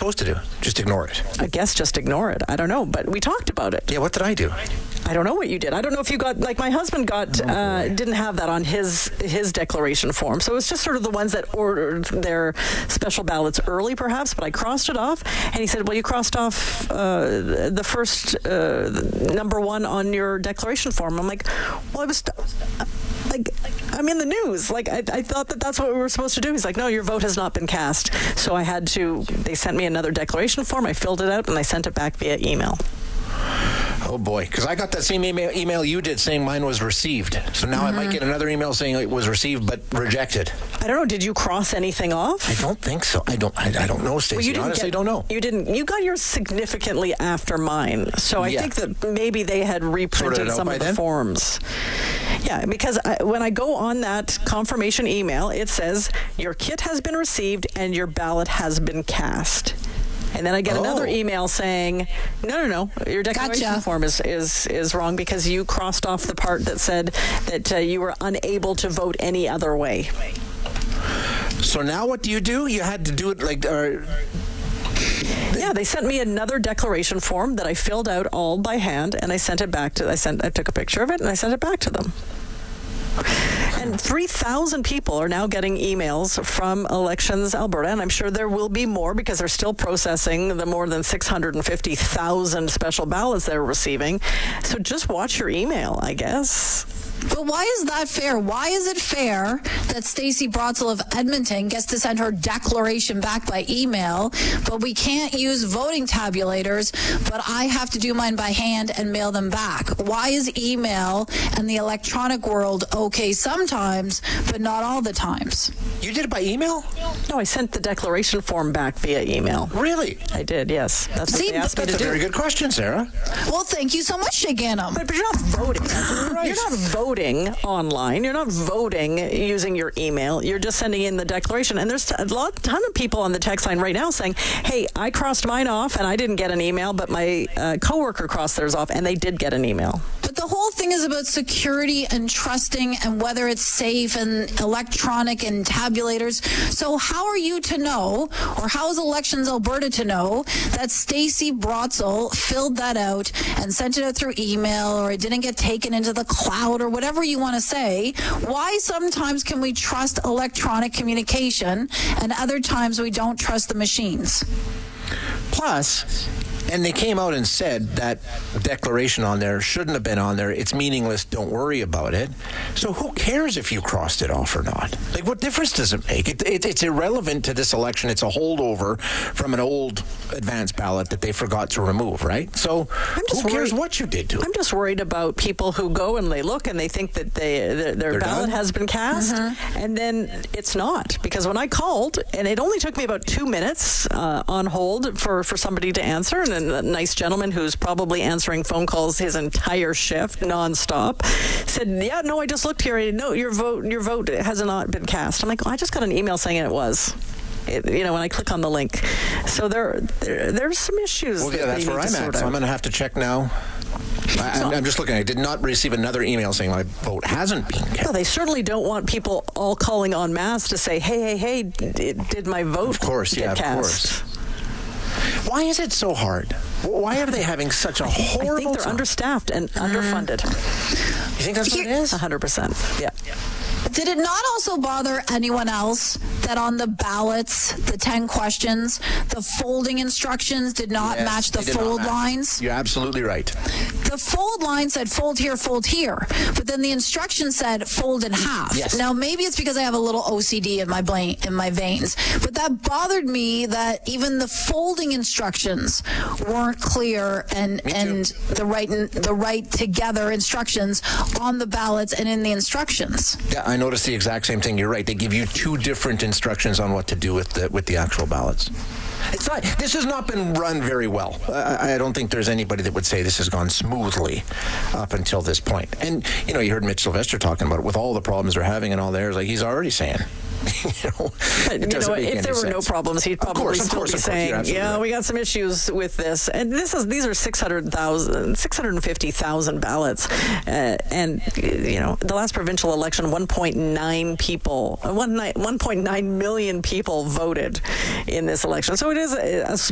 supposed to do? Just ignore it? I guess just ignore it. I don't know, but we talked about it. Yeah, what did I do? I don't know what you did. I don't know if you got, like my husband got, didn't have that on his declaration form. So it's just sort of the ones that ordered their special ballots early, perhaps, but I crossed it off. And he said, well, you crossed off the first number one on your declaration form. I'm like, well, I was... Like, I'm in the news. Like, I thought that's what we were supposed to do. He's like, no, your vote has not been cast. So they sent me another declaration form. I filled it out and I sent it back via email. Oh boy, because I got that same email you did saying mine was received. So now I might get another email saying it was received but rejected. I don't know. Did you cross anything off? I don't think so. I don't know, Stacey. Well, honestly, don't know. You didn't. You got yours significantly after mine. So I think that maybe they had reprinted some of the forms. Yeah, because when I go on that confirmation email, it says your kit has been received and your ballot has been cast. And then I get another email saying, no, your declaration form is wrong because you crossed off the part that said that you were unable to vote any other way. So now what do? You had to do it like... Yeah, they sent me another declaration form that I filled out all by hand, and I sent it back to... I took a picture of it, and I sent it back to them. And 3,000 people are now getting emails from Elections Alberta, and I'm sure there will be more because they're still processing the more than 650,000 special ballots they're receiving. So just watch your email, I guess. But why is that fair? Why is it fair that Stacey Brotzel of Edmonton gets to send her declaration back by email, but we can't use voting tabulators, but I have to do mine by hand and mail them back? Why is email and the electronic world okay sometimes, but not all the times? You did it by email? No, I sent the declaration form back via email. Really? I did, yes. That's what they asked me to do. That's a very good question, Sarah. Well, thank you so much, Shay Gannam. But you're not voting. Right. You're not voting online. You're not voting using your email. You're just sending in the declaration. And there's a ton of people on the text line right now saying, hey, I crossed mine off and I didn't get an email, but my coworker crossed theirs off and they did get an email. But the whole thing is about security and trusting and whether it's safe and electronic and tabulators. So how are you to know, or how is Elections Alberta to know, that Stacey Brotzel filled that out and sent it out through email, or it didn't get taken into the cloud, or whatever you want to say? Why sometimes can we trust electronic communication and other times we don't trust the machines? Plus, and they came out and said that declaration on there shouldn't have been on there. It's meaningless. Don't worry about it. So who cares if you crossed it off or not? Like, what difference does it make? It's irrelevant to this election. It's a holdover from an old advanced ballot that they forgot to remove, right? So who cares what you did to it? I'm just worried about people who go and they look and they think that their ballot has been cast, and then it's not. Because when I called, and it only took me about 2 minutes on hold for somebody to answer, and a nice gentleman who's probably answering phone calls his entire shift nonstop said, yeah, no, I just looked here. No, your vote has not been cast. I'm like, I just got an email saying it was. When I click on the link. So there's some issues. Well, yeah, that's where I'm at. So I'm going to have to check now. I'm just looking. I did not receive another email saying my vote hasn't been cast. No, they certainly don't want people all calling en masse to say, hey, did my vote get cast? Of course. Why is it so hard? Why are they having such a horrible I think they're time? Understaffed and underfunded. You think that's what it is? 100%. Yeah. Did it not also bother anyone else that on the ballots, the 10 questions, the folding instructions did not match the fold lines? You're absolutely right. The fold line said fold here, but then the instruction said fold in half. Yes. Now, maybe it's because I have a little OCD in my veins, but that bothered me that even the folding instructions weren't clear and the right together instructions on the ballots and in the instructions. Yeah, I noticed the exact same thing. You're right. They give you two different instructions on what to do with the actual ballots. This has not been run very well. I don't think there's anybody that would say this has gone smoothly up until this point. And, you heard Mitch Sylvester talking about it with all the problems they're having and all theirs. Like, he's already saying, if there were no problems, he'd probably still be saying, yeah, we got some issues with this. And these are 650,000 ballots. And, the last provincial election, 1.9 million people voted in this election. So it is a